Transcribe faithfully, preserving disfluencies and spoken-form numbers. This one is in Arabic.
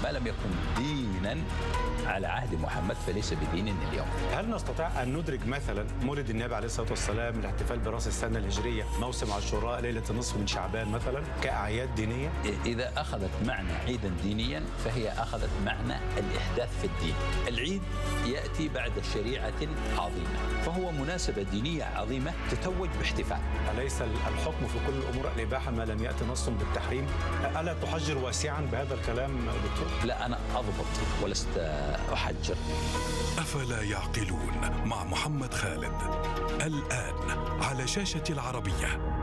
ما لم يكن دينا على عهد محمد فليس بدين اليوم. هل نستطيع أن ندرج مثلا مولد النبي عليه الصلاة والسلام، الاحتفال برأس السنة الهجرية، موسم عاشوراء، ليلة النصف من شعبان مثلا كأعياد دينية؟ إذا أخذت معنى عيدا دينيا فهي أخذت معنى الإحداث في الدين. العيد يأتي بعد شريعة عظيمة، فهو مناسبة دينية عظيمة تتوج باحتفال. أليس الحكم في كل الأمور الإباحة ما لم يأتي نص بالتحريم؟ ألا تحجر واسعا بهذا الكلام دكتور؟ لا، أنا أضبط ولست أحجر. أفلا يعقلون مع محمد خالد الآن على شاشة العربية.